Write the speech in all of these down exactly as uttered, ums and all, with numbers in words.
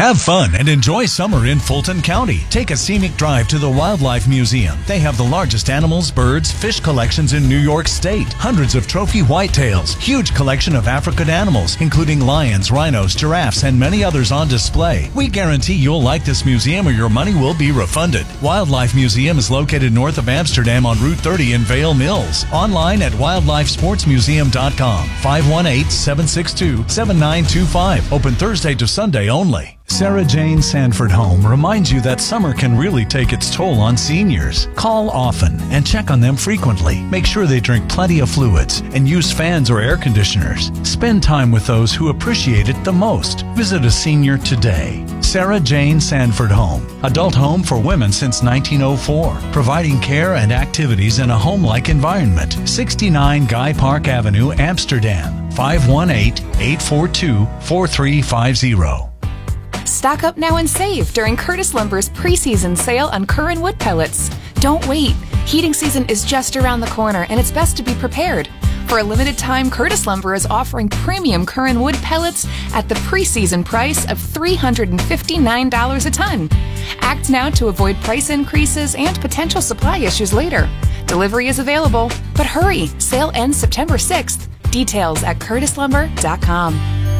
Have fun and enjoy summer in Fulton County. Take a scenic drive to the Wildlife Museum. They have the largest animals, birds, fish collections in New York State. Hundreds of trophy whitetails. Huge collection of African animals, including lions, rhinos, giraffes, and many others on display. We guarantee you'll like this museum or your money will be refunded. Wildlife Museum is located north of Amsterdam on Route thirty in Vale Mills. Online at wildlife sports museum dot com. five one eight, seven six two, seven nine two five. Open Thursday to Sunday only. Sarah Jane Sanford Home reminds you that summer can really take its toll on seniors. Call often and check on them frequently. Make sure they drink plenty of fluids and use fans or air conditioners. Spend time with those who appreciate it the most. Visit a senior today. Sarah Jane Sanford Home, adult home for women since nineteen oh four, providing care and activities in a home-like environment. sixty-nine Guy Park Avenue, Amsterdam. five one eight, eight four two, four three five zero. Stock up now and save during Curtis Lumber's preseason sale on Curran wood pellets. Don't wait. Heating season is just around the corner, and it's best to be prepared. For a limited time, Curtis Lumber is offering premium Curran wood pellets at the preseason price of three hundred fifty-nine dollars a ton. Act now to avoid price increases and potential supply issues later. Delivery is available, but hurry. Sale ends September sixth. Details at curtis lumber dot com.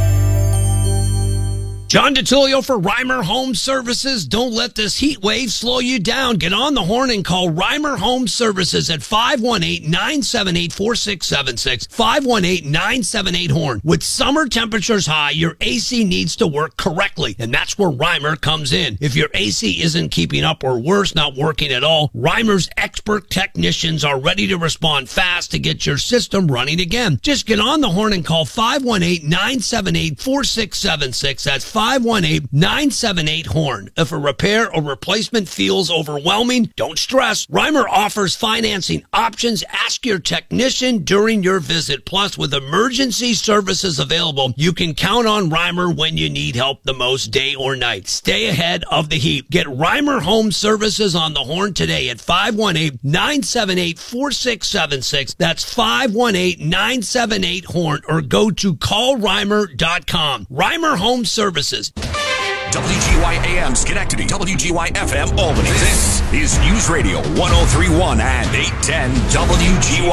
John DiTullio for Reimer Home Services. Don't let this heat wave slow you down. Get on the horn and call Reimer Home Services at five one eight, nine seven eight, four six seven six, five one eight, nine seven eight, horn. With summer temperatures high, your A C needs to work correctly, and that's where Reimer comes in. If your A C isn't keeping up or worse, not working at all, Reimer's expert technicians are ready to respond fast to get your system running again. Just get on the horn and call five one eight, nine seven eight, four six seven six. That's five one eight, nine seven eight, horn. If a repair or replacement feels overwhelming, don't stress. Reimer offers financing options. Ask your technician during your visit. Plus, with emergency services available, you can count on Reimer when you need help the most, day or night. Stay ahead of the heat. Get Reimer Home Services on the horn today at five one eight, nine seven eight, four six seven six. That's five one eight, nine seven eight, horn, or go to call reimer dot com. Reimer Home Services. W G Y A M Schenectady, W G Y F M Albany. This is News Radio one oh three point one and eight ten W G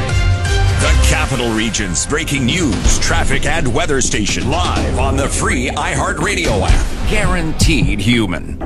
Y. The Capital Region's breaking news, traffic, and weather station live on the free iHeartRadio app. Guaranteed human.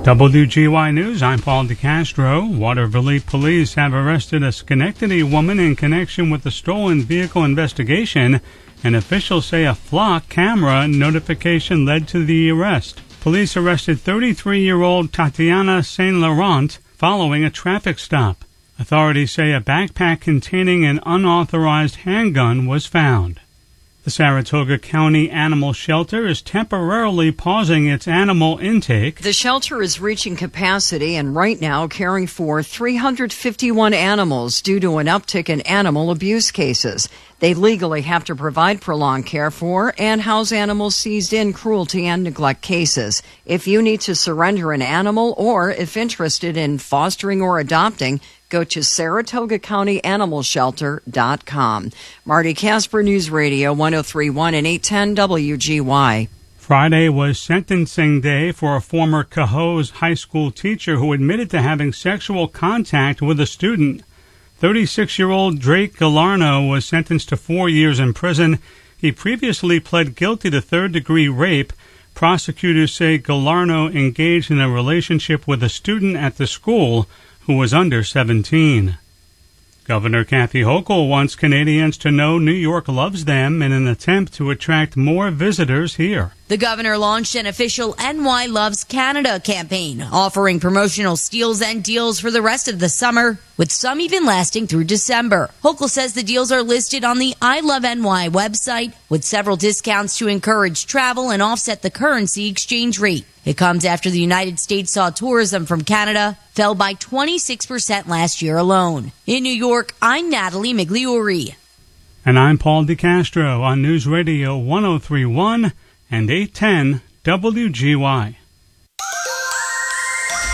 W G Y News, I'm Paul DeCastro. Waterville Police have arrested a Schenectady woman in connection with the stolen vehicle investigation, and officials say a flock camera notification led to the arrest. Police arrested thirty-three-year-old Tatiana Saint Laurent following a traffic stop. Authorities say a backpack containing an unauthorized handgun was found. The Saratoga County Animal Shelter is temporarily pausing its animal intake. The shelter is reaching capacity and right now caring for three hundred fifty-one animals due to an uptick in animal abuse cases. They legally have to provide prolonged care for and house animals seized in cruelty and neglect cases. If you need to surrender an animal or if interested in fostering or adopting, go to Saratoga County Animal Shelter dot com. Marty Casper, News Radio one oh three point one and eight ten W G Y. Friday was sentencing day for a former Cohoes high school teacher who admitted to having sexual contact with a student. thirty-six-year-old Drake Galarno was sentenced to four years in prison. He previously pled guilty to third-degree rape. Prosecutors say Galarno engaged in a relationship with a student at the school who was under seventeen. Governor Kathy Hochul wants Canadians to know New York loves them in an attempt to attract more visitors here. The governor launched an official N Y Loves Canada campaign, offering promotional steals and deals for the rest of the summer, with some even lasting through December. Hochul says the deals are listed on the I Love N Y website, with several discounts to encourage travel and offset the currency exchange rate. It comes after the United States saw tourism from Canada fell by twenty-six percent last year alone. In New York, I'm Natalie Migliori. And I'm Paul DeCastro on News Radio one oh three point one and eight ten W G Y.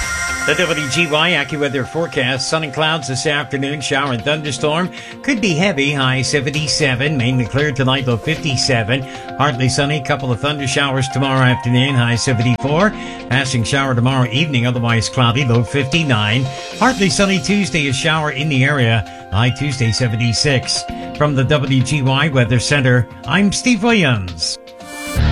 The W G Y AccuWeather forecast, sun and clouds this afternoon, shower and thunderstorm. Could be heavy, high seventy-seven. Mainly clear tonight, low fifty-seven. Partly sunny, couple of thunder showers tomorrow afternoon, high seventy-four. Passing shower tomorrow evening, otherwise cloudy, low fifty-nine. Partly sunny Tuesday, a shower in the area, high Tuesday seventy-six. From the W G Y Weather Center, I'm Steve Williams.